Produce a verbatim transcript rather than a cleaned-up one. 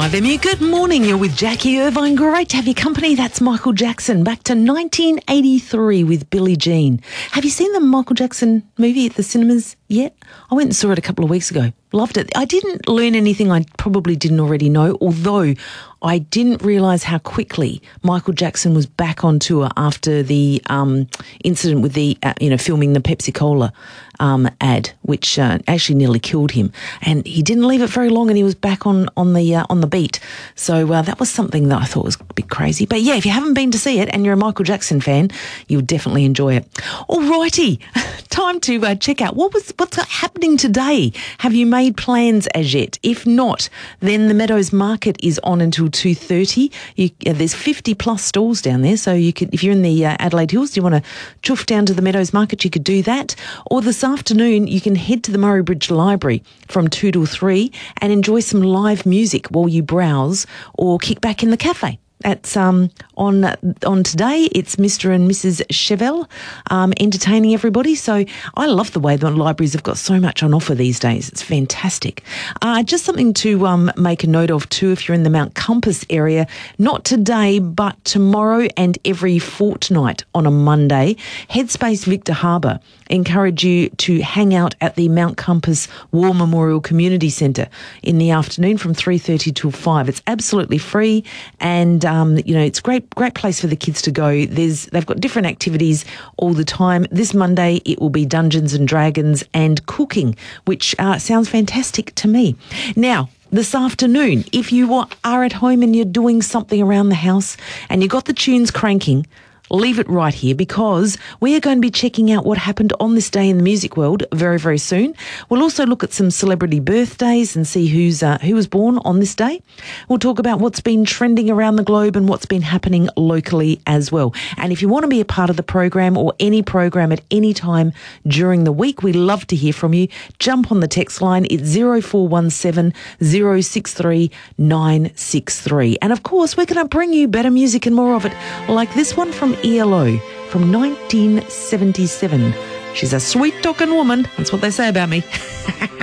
five M U. Good morning. You're with Jackie Irvine. Great to have your company. That's Michael Jackson. Back to nineteen eighty-three with Billie Jean. Have you seen the Michael Jackson movie at the cinemas yet? I went and saw it a couple of weeks ago. Loved it. I didn't learn anything I probably didn't already know, although I didn't realise how quickly Michael Jackson was back on tour after the um, incident with the, uh, you know, filming the Pepsi Cola um, ad, which uh, actually nearly killed him. And he didn't leave it very long, and he was back on on the uh, on the beat. So uh, that was something that I thought was a bit crazy. But yeah, if you haven't been to see it and you're a Michael Jackson fan, you'll definitely enjoy it. Alrighty, time to uh, check out what was what's happening today. Have you made plans as yet? If not, then the Meadows Market is on until two thirty. You, uh, there's fifty plus stalls down there, so you could, if you're in the uh, Adelaide Hills, you want to chuff down to the Meadows Market, you could do that. Or this afternoon, you can head to the Murray Bridge Library from two till three and enjoy some live music while you browse or kick back in the cafe. That's um, on on today. It's Mister and Missus Chevelle um, entertaining everybody. So I love the way the libraries have got so much on offer these days. It's fantastic. Uh, just something to um, make a note of too if you're in the Mount Compass area. Not today, but tomorrow and every fortnight on a Monday, Headspace Victor Harbour encourage you to hang out at the Mount Compass War Memorial Community Centre in the afternoon from three thirty till five. It's absolutely free, and Um, you know, it's a great, great place for the kids to go. There's, they've got different activities all the time. This Monday, it will be Dungeons and Dragons and cooking, which uh, sounds fantastic to me. Now, this afternoon, if you are at home and you're doing something around the house and you've got the tunes cranking, leave it right here, because we are going to be checking out what happened on this day in the music world very, very soon. We'll also look at some celebrity birthdays and see who's uh, who was born on this day. We'll talk about what's been trending around the globe and what's been happening locally as well. And if you want to be a part of the program or any program at any time during the week, we love to hear from you. Jump on the text line. It's zero four one seven zero six three nine six three. And of course, we're going to bring you better music and more of it, like this one from E L O from nineteen seventy-seven. She's a sweet-talking woman. That's what they say about me.